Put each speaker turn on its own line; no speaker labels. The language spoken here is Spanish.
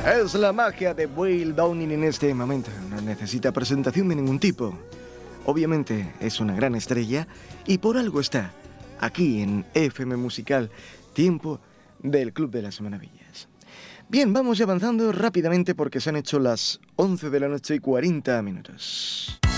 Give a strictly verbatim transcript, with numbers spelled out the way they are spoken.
Es la magia de Will Downing en este momento. No necesita presentación de ningún tipo. Obviamente es una gran estrella y por algo está aquí en F M Musical, tiempo del Club de las Maravillas. Bien, vamos avanzando rápidamente porque se han hecho las once de la noche y cuarenta minutos.